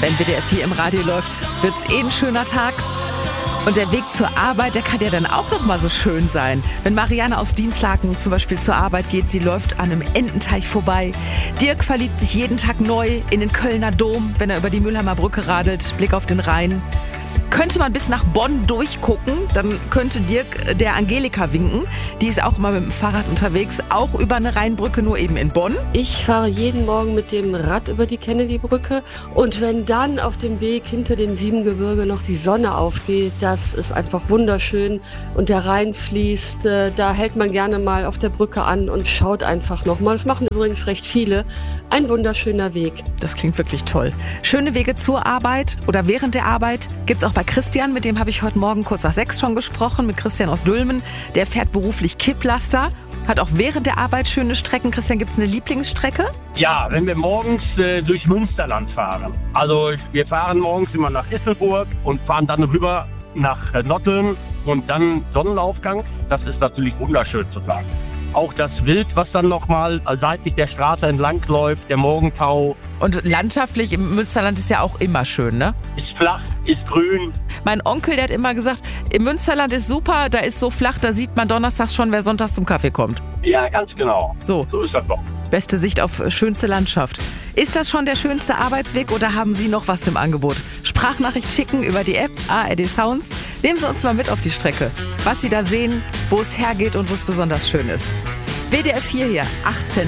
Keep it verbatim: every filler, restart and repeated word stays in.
Wenn W D R vier im Radio läuft, wird's eh ein schöner Tag. Und der Weg zur Arbeit, der kann ja dann auch noch mal so schön sein. Wenn Marianne aus Dienstlaken zum Beispiel zur Arbeit geht, sie läuft an einem Ententeich vorbei. Dirk verliebt sich jeden Tag neu in den Kölner Dom, wenn er über die Mülheimer Brücke radelt, Blick auf den Rhein. Könnte man bis nach Bonn durchgucken, dann könnte Dirk der Angelika winken. Die ist auch immer mit dem Fahrrad unterwegs, auch über eine Rheinbrücke, nur eben in Bonn. Ich fahre jeden Morgen mit dem Rad über die Kennedy-Brücke. Und wenn dann auf dem Weg hinter dem Siebengebirge noch die Sonne aufgeht, das ist einfach wunderschön. Und der Rhein fließt, da hält man gerne mal auf der Brücke an und schaut einfach nochmal. Das machen übrigens recht viele. Ein wunderschöner Weg. Das klingt wirklich toll. Schöne Wege zur Arbeit oder während der Arbeit gibt's auch bei Christian, mit dem habe ich heute Morgen kurz nach sechs schon gesprochen, mit Christian aus Dülmen. Der fährt beruflich Kipplaster, hat auch während der Arbeit schöne Strecken. Christian, gibt's eine Lieblingsstrecke? Ja, wenn wir morgens äh, durch Münsterland fahren. Also wir fahren morgens immer nach Isselburg und fahren dann rüber nach äh, Notteln und dann Sonnenaufgang. Das ist natürlich wunderschön zu sagen. Auch das Wild, was dann nochmal seitlich der Straße entlang läuft, der Morgentau. Und landschaftlich im Münsterland ist ja auch immer schön, ne? Ist flach, ist grün. Mein Onkel, der hat immer gesagt, im Münsterland ist super, da ist so flach, da sieht man donnerstags schon, wer sonntags zum Kaffee kommt. Ja, ganz genau. So, so ist das doch. Beste Sicht auf schönste Landschaft. Ist das schon der schönste Arbeitsweg oder haben Sie noch was im Angebot? Sprachnachricht schicken über die App A R D Sounds. Nehmen Sie uns mal mit auf die Strecke. Was Sie da sehen, wo es hergeht und wo es besonders schön ist. W D R vier hier, achtzehn.